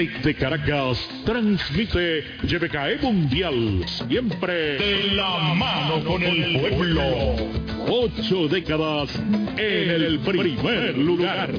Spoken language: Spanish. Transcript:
Desde Caracas, transmite YBKE Mundial, siempre de la mano con el pueblo. 8 décadas en el primer lugar.